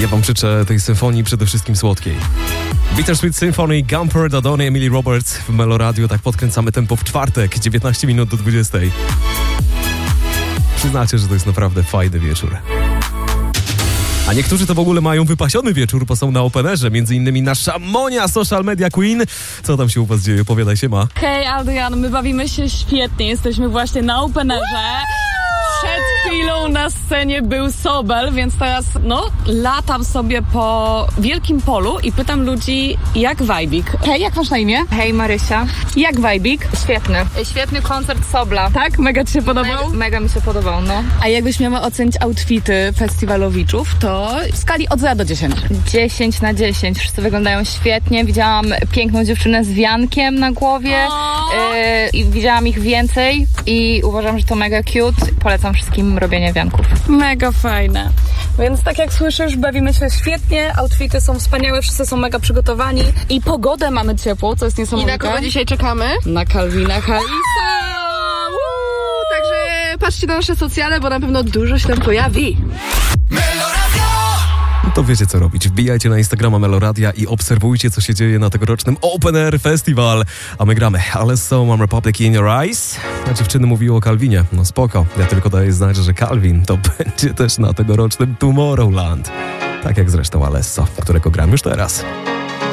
Ja wam życzę tej symfonii przede wszystkim słodkiej. Bittersweet Symphony, Gumper, Dodony, Emily Roberts w Melo Radio. Tak podkręcamy tempo w czwartek, 19 minut do 20. Przyznacie, że to jest naprawdę fajny wieczór. A niektórzy to w ogóle mają wypasiony wieczór, bo są na openerze, między innymi nasza Monia, Social Media Queen. Co tam się u was dzieje? Opowiadaj się, ma. Hej Adrian, my bawimy się świetnie, jesteśmy właśnie na openerze. Przed chwilą na scenie był Sobel, więc teraz latam sobie po wielkim polu i pytam ludzi, jak wajbik. Hej, jak masz na imię? Hej Marysia. Jak wajbik? Świetny. Świetny koncert Sobla. Tak? Mega ci się podobał? Mega mi się podobał, no. A jakbyś miała ocenić outfity festiwalowiczów, to w skali od 0 do 10. 10 na 10. Wszyscy wyglądają świetnie. Widziałam piękną dziewczynę z wiankiem na głowie. I widziałam ich więcej i uważam, że to mega cute. Polecam wszystkim robienie wianków. Mega fajne. Więc tak jak słyszysz, bawimy się świetnie, outfity są wspaniałe, wszyscy są mega przygotowani i pogodę mamy ciepłą, co jest niesamowite. I na kogo dzisiaj czekamy? Na Calvina Harrisa! Także patrzcie na nasze socjale, bo na pewno dużo się tam pojawi. No to wiecie co robić. Wbijajcie na Instagrama Meloradia i obserwujcie, co się dzieje na tegorocznym Open Air Festival. A my gramy Alesso, Mam Republic in Your Eyes. A dziewczyny mówiły o Calvinie. No spoko. Ja tylko daję znać, że Calvin to będzie też na tegorocznym Tomorrowland. Tak jak zresztą Alesso, którego gram już teraz.